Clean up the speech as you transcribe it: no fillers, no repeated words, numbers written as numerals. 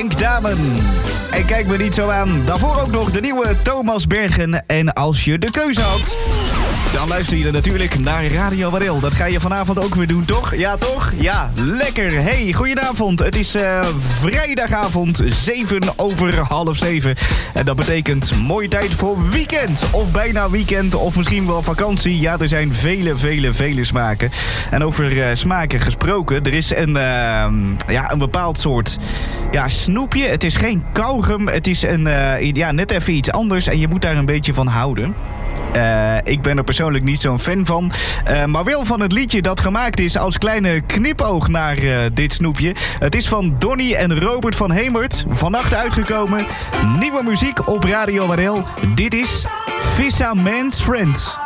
Henk Damen. En kijk me niet zo aan. Daarvoor ook nog de nieuwe Thomas Bergen. En als je de keuze had, dan luister je natuurlijk naar Radio Warel. Dat ga je vanavond ook weer doen, toch? Ja, toch? Ja, lekker. Hey, goedenavond. Het is vrijdagavond, 7:06. En dat betekent mooie tijd voor weekend. Of bijna weekend, of misschien wel vakantie. Ja, er zijn vele smaken. En over smaken gesproken, er is een bepaald soort snoepje. Het is geen kauwgum, het is net even iets anders. En je moet daar een beetje van houden. Ik ben er persoonlijk niet zo'n fan van. Maar wel van het liedje dat gemaakt is als kleine knipoog naar dit snoepje. Het is van Donny en Robert van Hemert. Vannacht uitgekomen. Nieuwe muziek op Radio Warel. Dit is Vissa Man's Friend.